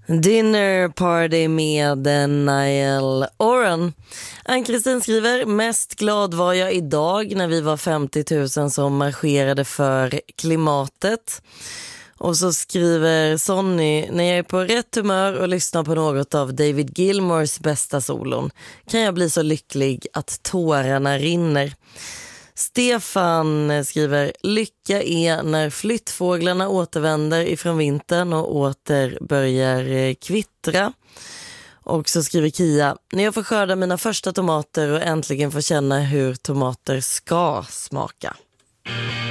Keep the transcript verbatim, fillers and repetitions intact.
Dinner party med Niall Horan. Ann-Kristin skriver: mest glad var jag idag när vi var femtio tusen som marscherade för klimatet. Och så skriver Sonny: när jag är på rätt humör och lyssnar på något av David Gilmours bästa solon kan jag bli så lycklig att tårarna rinner. Stefan skriver: lycka är när flyttfåglarna återvänder ifrån vintern och åter börjar kvittra. Och så skriver Kia: när jag får skörda mina första tomater och äntligen får känna hur tomater ska smaka.